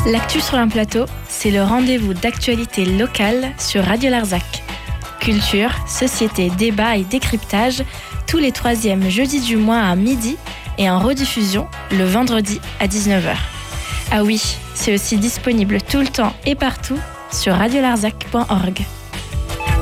L'actu sur un plateau, c'est le rendez-vous d'actualité locale sur Radio Larzac. Culture, société, débat et décryptage, tous les troisièmes jeudis du mois à midi et en rediffusion le vendredi à 19h. Ah oui, c'est aussi disponible tout le temps et partout sur radiolarzac.org.